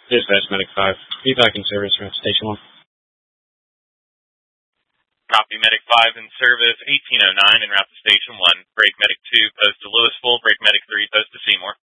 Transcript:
Dispatch Medic 5. Be back in service from Station 1. Copy Medic 5 in service, 1809 en route to Station 1. Break Medic 2, post to Louisville. Break Medic 3, post to Seymour.